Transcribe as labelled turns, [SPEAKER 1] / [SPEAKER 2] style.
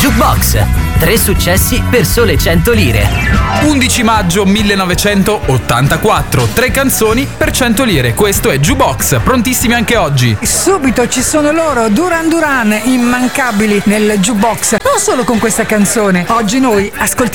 [SPEAKER 1] Jukebox, 3 successi per sole 100 lire.
[SPEAKER 2] 11 maggio 1984, 3 canzoni per 100 lire. Questo è Jukebox, prontissimi anche oggi.
[SPEAKER 3] Subito ci sono loro, Duran Duran, immancabili nel Jukebox. Non solo con questa canzone, oggi noi ascoltiamo